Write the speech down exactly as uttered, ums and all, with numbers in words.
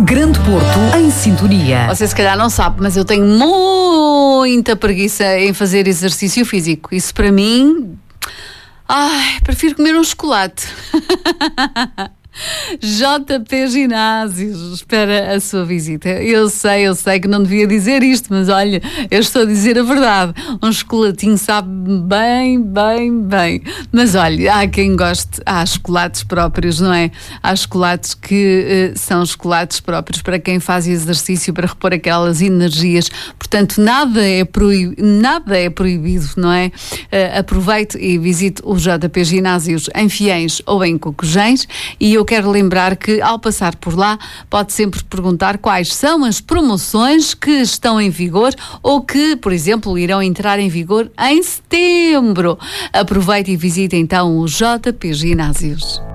Grande Porto em sintonia. Você se calhar não sabe, mas eu tenho muita preguiça em fazer exercício físico. Isso para mim... Ai, prefiro comer um chocolate. J P Ginásios espera a sua visita. Eu sei, eu sei que não devia dizer isto, mas olha, eu estou a dizer a verdade. Um chocolatinho sabe bem, bem, bem. Mas olha, há quem goste, há chocolates próprios, não é? Há chocolates que uh, são chocolates próprios para quem faz exercício, para repor aquelas energias. Portanto, nada é, proib... nada é proibido, não é? Uh, aproveite e visite o J P Ginásios em Fiéis ou em Cocujens, e eu Eu quero lembrar que, ao passar por lá, pode sempre perguntar quais são as promoções que estão em vigor ou que, por exemplo, irão entrar em vigor em setembro. Aproveite e visite então o J P Ginásios.